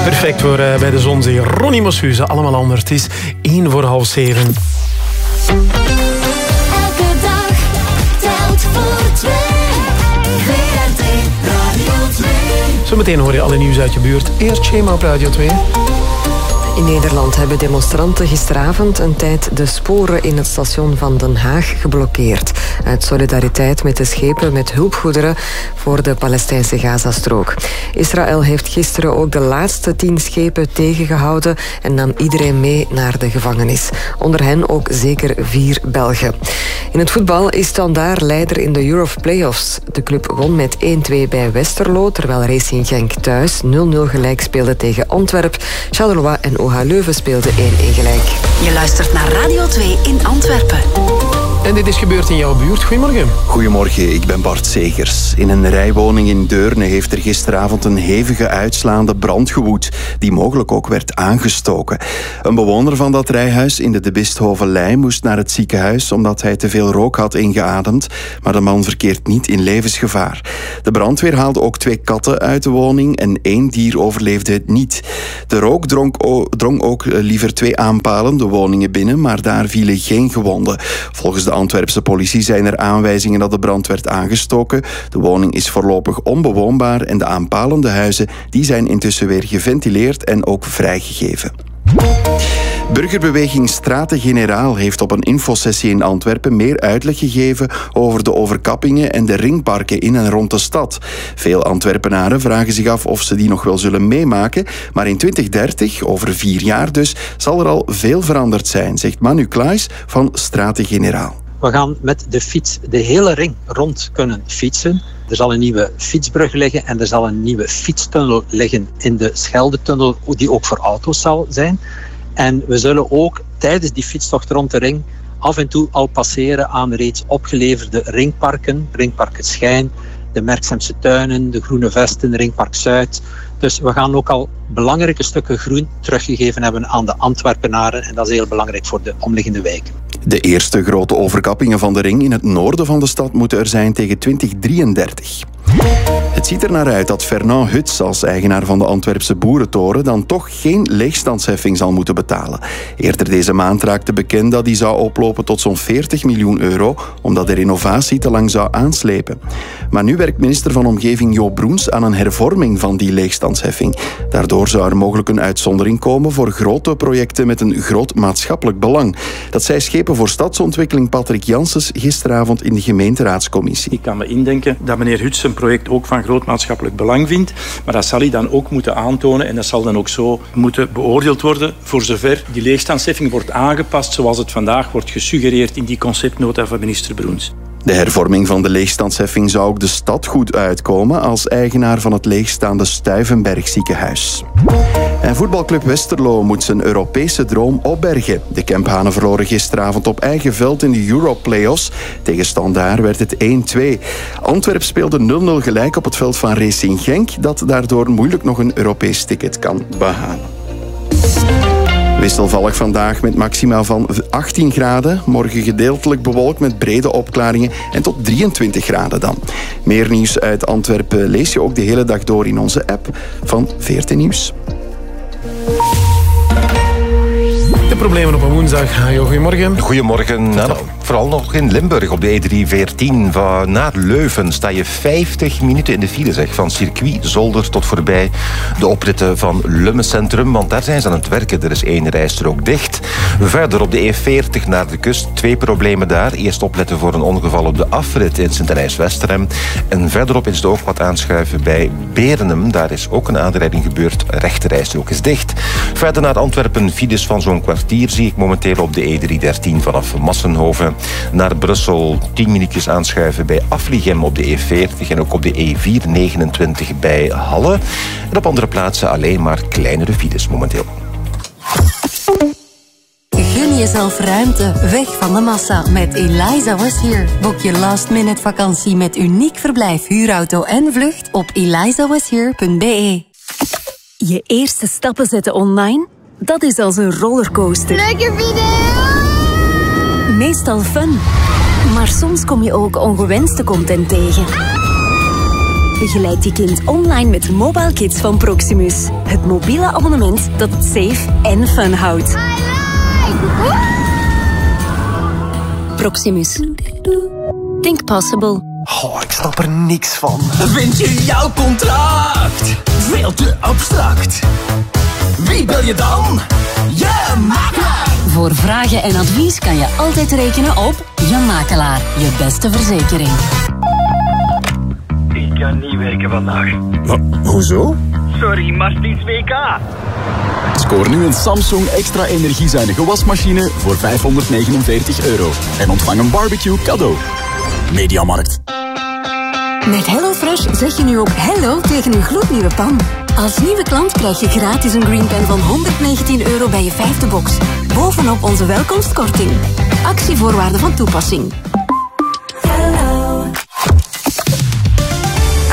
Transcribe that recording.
Perfect voor bij de Zonzee. Ronnie Moshuze, allemaal anders. Het is 6:01. Elke dag telt voor 2. VRT Radio 2. Zometeen hoor je alle nieuws uit je buurt. Eerst Shema op Radio 2. In Nederland hebben demonstranten gisteravond een tijd de sporen in het station van Den Haag geblokkeerd. Uit solidariteit met de schepen met hulpgoederen voor de Palestijnse Gazastrook. Israël heeft gisteren ook de laatste 10 schepen tegengehouden en nam iedereen mee naar de gevangenis. Onder hen ook zeker 4 Belgen. In het voetbal is Standaard leider in de Europe Playoffs. De club won met 1-2 bij Westerlo, terwijl Racing Genk thuis 0-0 gelijk speelde tegen Antwerp. Charleroi en OH Leuven speelden 1-1 gelijk. Je luistert naar Radio 2 in Antwerpen. En dit is gebeurd in jouw buurt. Goedemorgen. Goedemorgen, ik ben Bart Segers. In een rijwoning in Deurne heeft er gisteravond een hevige uitslaande brand gewoed, die mogelijk ook werd aangestoken. Een bewoner van dat rijhuis in de Bisthovenlei moest naar het ziekenhuis omdat hij te veel rook had ingeademd, maar de man verkeert niet in levensgevaar. De brandweer haalde ook 2 katten uit de woning en 1 dier overleefde het niet. De rook drong ook liever 2 aanpalen de woningen binnen, maar daar vielen geen gewonden. Volgens de Antwerpse politie zijn er aanwijzingen dat de brand werd aangestoken. De woning is voorlopig onbewoonbaar en de aanpalende huizen die zijn intussen weer geventileerd en ook vrijgegeven. Burgerbeweging Straten-Generaal heeft op een infosessie in Antwerpen meer uitleg gegeven over de overkappingen en de ringparken in en rond de stad. Veel Antwerpenaren vragen zich af of ze die nog wel zullen meemaken, maar in 2030, over 4 jaar dus, zal er al veel veranderd zijn, zegt Manu Klaes van Straten-Generaal. We gaan met de fiets de hele ring rond kunnen fietsen. Er zal een nieuwe fietsbrug liggen en er zal een nieuwe fietstunnel liggen in de Scheldetunnel, die ook voor auto's zal zijn. En we zullen ook tijdens die fietstocht rond de ring af en toe al passeren aan reeds opgeleverde ringparken. Ringpark Het Schijn, de Merksemse Tuinen, de Groene Vesten, Ringpark Zuid. Dus we gaan ook al belangrijke stukken groen teruggegeven hebben aan de Antwerpenaren. En dat is heel belangrijk voor de omliggende wijken. De eerste grote overkappingen van de ring in het noorden van de stad moeten er zijn tegen 2033. Het ziet er naar uit dat Fernand Huts als eigenaar van de Antwerpse Boerentoren dan toch geen leegstandsheffing zal moeten betalen. Eerder deze maand raakte bekend dat die zou oplopen tot zo'n 40 miljoen euro, omdat de renovatie te lang zou aanslepen. Maar nu werkt minister van Omgeving Jo Broens aan een hervorming van die leegstandsheffing. Daardoor zou er mogelijk een uitzondering komen voor grote projecten met een groot maatschappelijk belang. Dat zei schepen voor stadsontwikkeling Patrick Janssens gisteravond in de gemeenteraadscommissie. Ik kan me indenken dat meneer Huts een project ook van groot maatschappelijk belang vindt, maar dat zal hij dan ook moeten aantonen en dat zal dan ook zo moeten beoordeeld worden voor zover die leegstandsheffing wordt aangepast zoals het vandaag wordt gesuggereerd in die conceptnota van minister Broens. De hervorming van de leegstandsheffing zou ook de stad goed uitkomen als eigenaar van het leegstaande Stuyvenberg ziekenhuis. En voetbalclub Westerlo moet zijn Europese droom opbergen. De Kemphanen verloren gisteravond op eigen veld in de Europe Playoffs. Tegen Standaard werd het 1-2. Antwerp speelde 0-0 gelijk op het veld van Racing Genk, dat daardoor moeilijk nog een Europees ticket kan behalen. Wisselvallig vandaag met maxima van 18 graden. Morgen gedeeltelijk bewolkt met brede opklaringen en tot 23 graden dan. Meer nieuws uit Antwerpen lees je ook de hele dag door in onze app van VRT Nieuws. De problemen op een woensdag. Goedemorgen. Goedemorgen. Nou, vooral nog in Limburg op de E314 naar Leuven sta je 50 minuten in de file, zeg. Van circuit Zolder tot voorbij de opritten van Lummen Centrum, want daar zijn ze aan het werken. Er is 1 rijstrook dicht. Verder op de E40 naar de kust 2 problemen daar. Eerst opletten voor een ongeval op de afrit in Sint-Anijs-Westerhem. En verderop is er ook wat aanschuiven bij Berenem. Daar is ook een aanrijding gebeurd. Rechte rijstrook is dicht. Verder naar Antwerpen files van zo'n kwartier zie ik momenteel op de E313 vanaf Massenhoven. Naar Brussel 10 minuutjes aanschuiven bij Afligem op de E40 en ook op de E429 bij Halle. En op andere plaatsen alleen maar kleinere files momenteel. Gun jezelf ruimte, weg van de massa met Eliza Was Here. Boek je last-minute vakantie met uniek verblijf, huurauto en vlucht op elizawashere.be. Je eerste stappen zetten online? Dat is als een rollercoaster. Leuke video! Meestal fun. Maar soms kom je ook ongewenste content tegen. Begeleid je kind online met Mobile Kids van Proximus. Het mobiele abonnement dat het safe en fun houdt. Proximus. Think possible. Oh, ik snap er niks van. Vind je jouw contract veel te abstract? Wie bel je dan? Je makelaar! Voor vragen en advies kan je altijd rekenen op Je Makelaar, je beste verzekering. Ik kan niet werken vandaag. Maar, hoezo? Sorry, maar het is WK. Scoor nu een Samsung extra energiezuinige wasmachine voor €549 en ontvang een barbecue cadeau. Mediamarkt. Met HelloFresh zeg je nu ook hello tegen een gloednieuwe pan. Als nieuwe klant krijg je gratis een Green Pen van €119 bij je 5e box. Bovenop onze welkomstkorting. Actievoorwaarden van toepassing.